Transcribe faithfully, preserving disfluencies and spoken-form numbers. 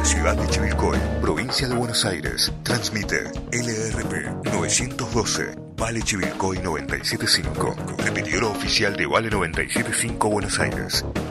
Ciudad de Chivilcoy, provincia de Buenos Aires. Transmite L R P novecientos doce, Vale Chivilcoy noventa y siete punto cinco. Repetidora oficial de Vale noventa y siete punto cinco Buenos Aires.